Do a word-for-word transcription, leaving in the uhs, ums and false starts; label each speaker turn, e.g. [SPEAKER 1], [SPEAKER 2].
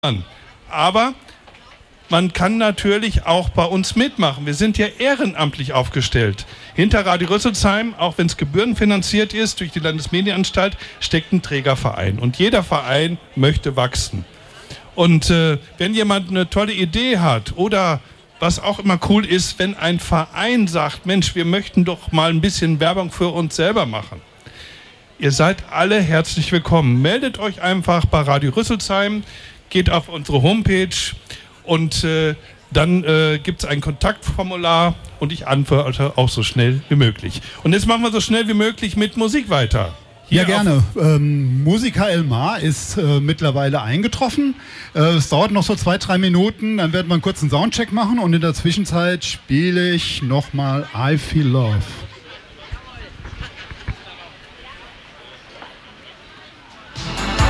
[SPEAKER 1] an. Aber man kann natürlich auch bei uns mitmachen. Wir sind ja ehrenamtlich aufgestellt. Hinter Radio Rüsselsheim, auch wenn es gebührenfinanziert ist durch die Landesmedienanstalt, steckt ein Trägerverein. Und jeder Verein möchte wachsen. Und äh, wenn jemand eine tolle Idee hat oder was auch immer cool ist, wenn ein Verein sagt, Mensch, wir möchten doch mal ein bisschen Werbung für uns selber machen. Ihr seid alle herzlich willkommen. Meldet euch einfach bei Radio Rüsselsheim, geht auf unsere Homepage und äh, dann äh, gibt es ein Kontaktformular und ich antworte auch so schnell wie möglich. Und jetzt machen wir so schnell wie möglich mit Musik weiter.
[SPEAKER 2] Hier ja, gerne. Ähm, Musiker Elmar ist äh, mittlerweile eingetroffen. Äh, es dauert noch so zwei, drei Minuten, dann werden wir einen kurzen Soundcheck machen und in der Zwischenzeit spiele ich nochmal I Feel Love.